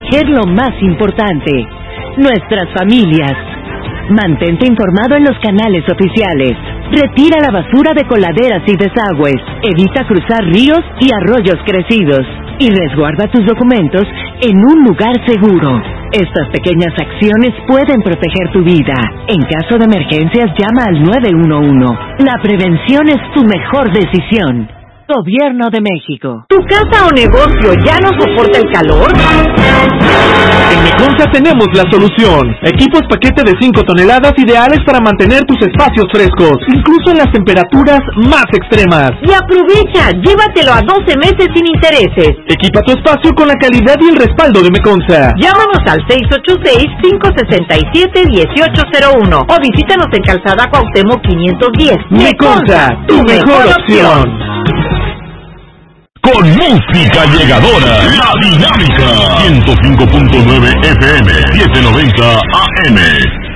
proteger lo más importante, nuestras familias. Mantente informado en los canales oficiales. Retira la basura de coladeras y desagües. Evita cruzar ríos y arroyos crecidos. Y resguarda tus documentos en un lugar seguro. Estas pequeñas acciones pueden proteger tu vida. En caso de emergencias, llama al 911. La prevención es tu mejor decisión. Gobierno de México. ¿Tu casa o negocio ya no soporta el calor? En Meconza tenemos la solución. Equipos paquete de 5 toneladas ideales para mantener tus espacios frescos, incluso en las temperaturas más extremas. Y aprovecha, llévatelo a 12 meses sin intereses. Equipa tu espacio con la calidad y el respaldo de Meconza. Llámanos al 686-567-1801 o visítanos en Calzada Cuauhtémoc 510. Meconza, tu mejor opción. Con música llegadora, La Dinámica, 105.9 FM, 790 AM.